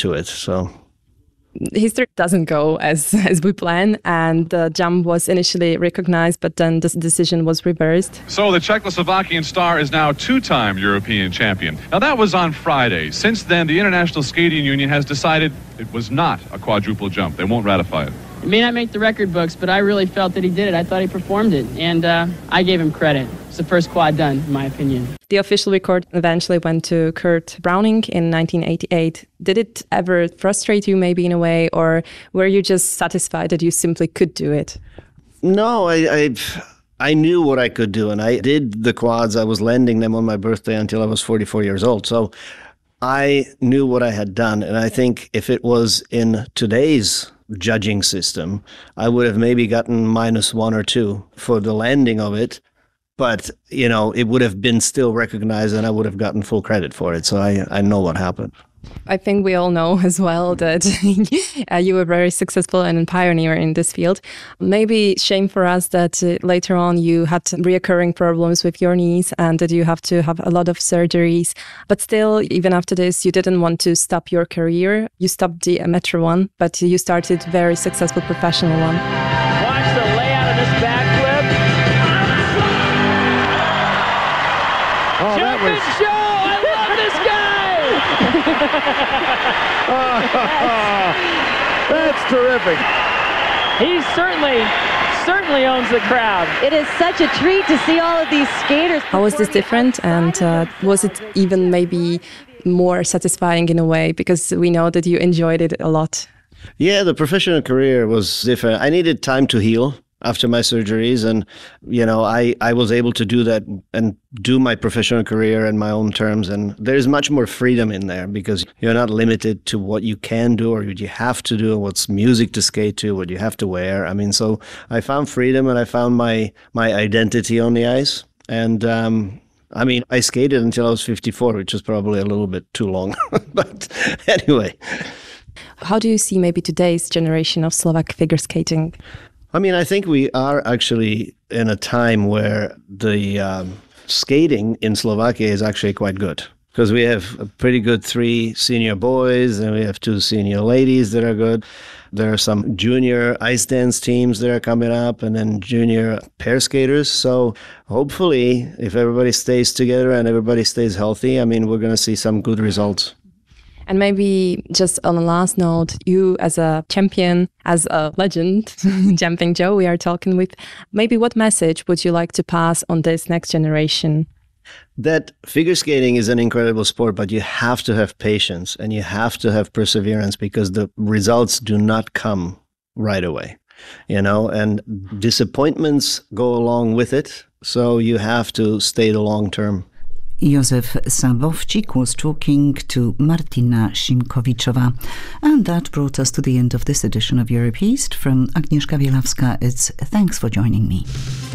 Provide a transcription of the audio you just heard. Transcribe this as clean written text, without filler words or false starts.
into it. So history doesn't go as we plan, and the jump was initially recognized, but then the decision was reversed. So the Czechoslovakian star is now two-time European champion. Now that was on Friday. Since then, the International Skating Union has decided it was not a quadruple jump. They won't ratify it. It may not make the record books, but I really felt that he did it. I thought he performed it, and I gave him credit. It's the first quad done, in my opinion. The official record eventually went to Kurt Browning in 1988. Did it ever frustrate you maybe in a way, or were you just satisfied that you simply could do it? No, I knew what I could do, and I did the quads. I was landing them on my birthday until I was 44 years old. So I knew what I had done, and I think if it was in today's judging system, I would have maybe gotten -1 or 2 for the landing of it, but it would have been still recognized and I would have gotten full credit for it. So I know what happened. I think we all know as well that you were very successful and a pioneer in this field. Maybe shame for us that later on you had reoccurring problems with your knees and that you have to have a lot of surgeries. But still, even after this, you didn't want to stop your career. You stopped the amateur one, but you started very successful professional one. Watch the layout of this backflip. Oh, that was... Joe! I love this guy! That's terrific. He certainly owns the crowd. It is such a treat to see all of these skaters. How was this different, and was it even maybe more satisfying in a way, because we know that you enjoyed it a lot? Yeah, the professional career was different. I needed time to heal after my surgeries, and I was able to do that and do my professional career in my own terms, and there's much more freedom in there because you're not limited to what you can do or what you have to do, what's music to skate to, what you have to wear. I mean, so I found freedom and I found my identity on the ice, and I skated until I was 54, which is probably a little bit too long, but anyway. How do you see maybe today's generation of Slovak figure skating? I think we are actually in a time where the skating in Slovakia is actually quite good, because we have a pretty good 3 senior boys and we have 2 senior ladies that are good. There are some junior ice dance teams that are coming up and then junior pair skaters. So hopefully, if everybody stays together and everybody stays healthy, we're going to see some good results. And maybe just on the last note, you as a champion, as a legend, Jumping Joe we are talking with, maybe what message would you like to pass on this next generation? That figure skating is an incredible sport, but you have to have patience and you have to have perseverance because the results do not come right away, and disappointments go along with it. So you have to stay the long term. Józef Sabowczyk was talking to Martina Szymkowiczova. And that brought us to the end of this edition of Europe East. From Agnieszka Bielawska, it's thanks for joining me.